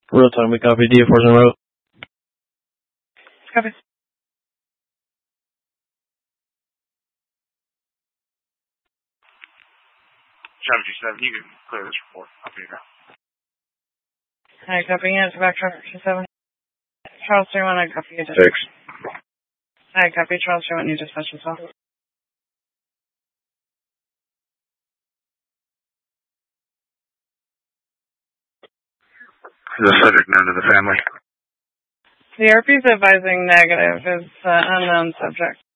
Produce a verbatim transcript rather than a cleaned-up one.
Real time, we copy. D four's en route. Copy. Travis G seven, you can clear this report. I'll be here. Alright, copy. Units back, Travis G seven. Charles three one, I copy you. Six. Alright, copy. Charles three one, you dispatch as well. Is the subject known to the family? The R P is advising negative. Is uh, unknown subject.